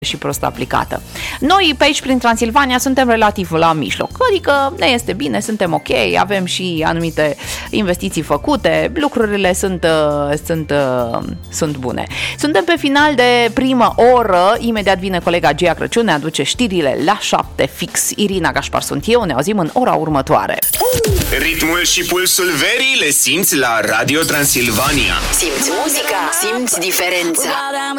și prost aplicată. Noi pe aici prin Transilvania suntem relativ la mijloc, adică ne este bine, suntem ok, avem și anumite investiții făcute, lucrurile sunt bune. Suntem pe final de prima oră, imediat vine colega Gia Crăciun, ne aduce știrile la 7 fix. Irina Gașpar sunt eu, ne auzim în ora următoare. Ritmul și pulsul verii le simți la Radio Transilvania. Simți muzica, simți diferența.